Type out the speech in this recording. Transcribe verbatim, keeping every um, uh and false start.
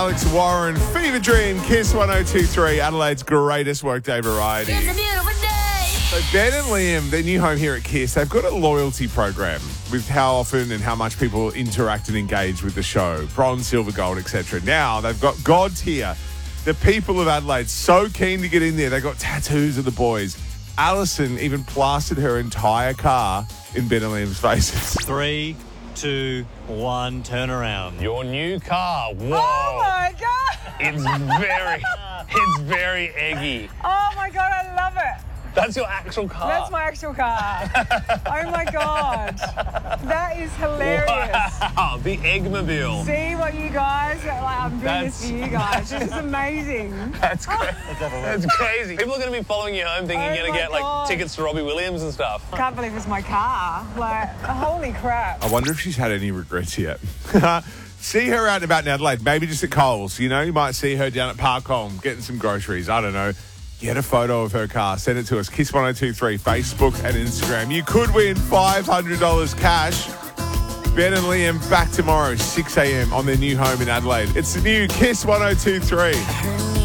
Alex Warren, Fever Dream, Kiss one oh two three, Adelaide's greatest workday variety. It's a beautiful day. So Ben and Liam, their new home here at Kiss, they've got a loyalty program with how often and how much people interact and engage with the show. Bronze, silver, gold, et cetera. Now they've got God tier. The people of Adelaide so keen to get in there. They got tattoos of the boys. Alison even plastered her entire car in Ben and Liam's faces. Three, two, one, turn around. Your new car. Whoa. Oh my God! It's very, it's very eggy. Oh my God, I love it. That's your actual car. That's my actual car. Oh my God. That is hilarious. Wow, the Eggmobile. See what you guys, like, I'm doing That's- this for you guys. This is amazing. That's crazy. That's crazy. People are going to be following you home thinking Oh you're going my to get like God. tickets to Robbie Williams and stuff. I can't believe it's my car. Like, holy crap. I wonder if she's had any regrets yet. See her out and about in Adelaide, maybe just at Coles. You know, you might see her down at Park Home getting some groceries. I don't know. Get a photo of her car. Send it to us. Kiss one oh two three, Facebook and Instagram. You could win five hundred dollars cash. Ben and Liam back tomorrow, six a.m. on their new home in Adelaide. It's the new Kiss one oh two three.